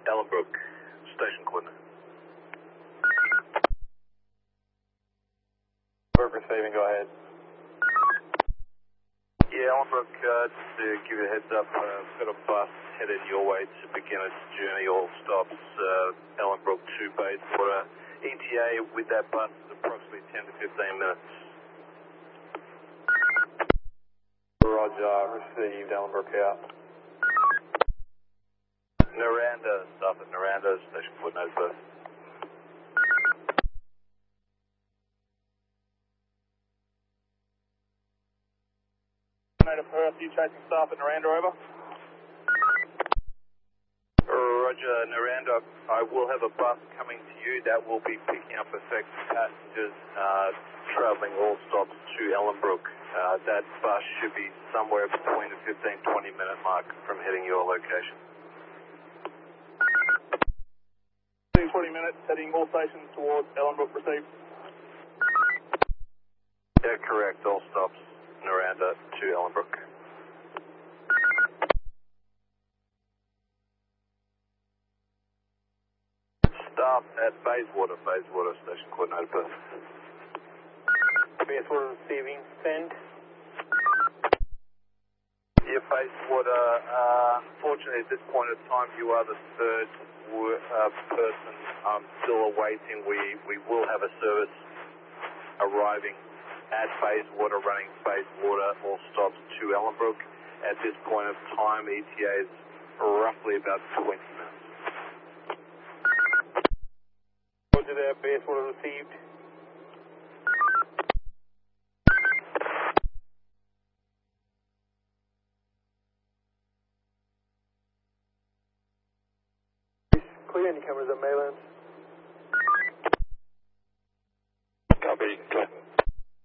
Ellenbrook, station coordinate. Receiving, go ahead. Yeah, Ellenbrook, just to give you a heads up, got a bus headed your way to begin its journey. All stops Ellenbrook to Bayswater. ETA with that bus is approximately 10 to 15 minutes. Roger, received, Ellenbrook out. Naranda, stop at Naranda, station coordinate first. Perth, you chasing staff at Naranda, over? Roger, Naranda, I will have a bus coming to you that will be picking up affected passengers travelling all stops to Ellenbrook. That bus should be somewhere between the 15-20 minute mark from hitting your location. 20 minutes, heading all stations towards Ellenbrook, received. Yeah, correct, all stops Naranda to Ellenbrook. Staff at Bayswater, station coordinator Perth. Bayswater receiving, send. Yeah, Bayswater, unfortunately at this point in time you are the third person I'm still awaiting. We will have a service arriving at Bayswater, running Bayswater, all stops to Ellenbrook. At this point of time, ETA is roughly about 20 minutes. Roger that, Bayswater received. Clear, any cameras at Maylands? Copy,